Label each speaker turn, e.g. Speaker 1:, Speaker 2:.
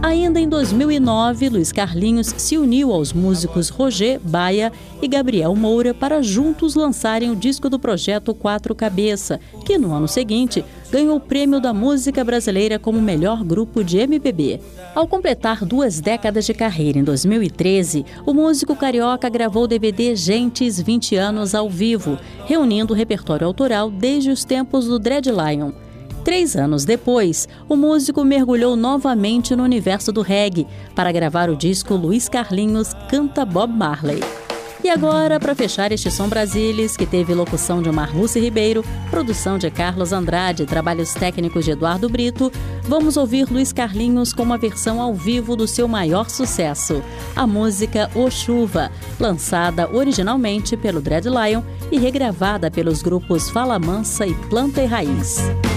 Speaker 1: Ainda em 2009, Luiz Carlinhos se uniu aos músicos Roger, Baia e Gabriel Moura para juntos lançarem o disco do projeto Quatro Cabeça, que no ano seguinte ganhou o prêmio da música brasileira como melhor grupo de MPB. Ao completar 2 décadas de carreira em 2013, o músico carioca gravou o DVD Gentes 20 anos ao vivo, reunindo o repertório autoral desde os tempos do Dread Lion. 3 anos depois, o músico mergulhou novamente no universo do reggae para gravar o disco Luiz Carlinhos Canta Bob Marley. E agora, para fechar este Som Brasilis, que teve locução de Marluce Ribeiro, produção de Carlos Andrade, trabalhos técnicos de Eduardo Brito, vamos ouvir Luiz Carlinhos com uma versão ao vivo do seu maior sucesso, a música O Chuva, lançada originalmente pelo Dread Lion e regravada pelos grupos Fala Mansa e Planta e Raiz.